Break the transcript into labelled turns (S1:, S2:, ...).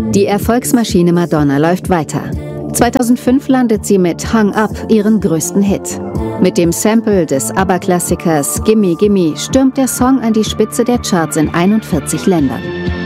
S1: Die Erfolgsmaschine Madonna läuft weiter. 2005 landet sie mit Hung Up ihren größten Hit. Mit dem Sample des ABBA-Klassikers Gimme Gimme stürmt der Song an die Spitze der Charts in 41 Ländern.